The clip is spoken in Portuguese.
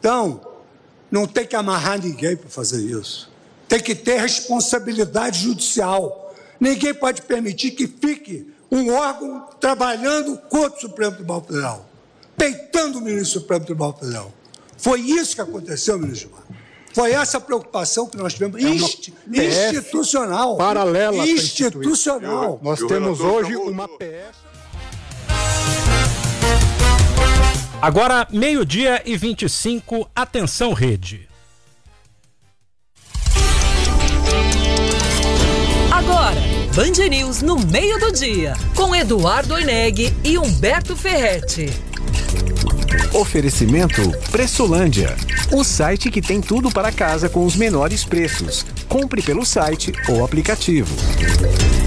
Então, não tem que amarrar ninguém para fazer isso. Tem que ter responsabilidade judicial. Ninguém pode permitir que fique um órgão trabalhando contra o Supremo Tribunal Federal, peitando o ministro do Supremo Tribunal Federal. Foi isso que aconteceu, ministro Gilmar. Foi essa preocupação que nós tivemos, institucional. Paralela. Institucional. Nós temos hoje uma PS. Agora, 12:25, atenção rede. Agora, Band News no meio do dia, com Eduardo Oineg e Humberto Ferretti. Oferecimento Pressolândia, o site que tem tudo para casa com os menores preços. Compre pelo site ou aplicativo.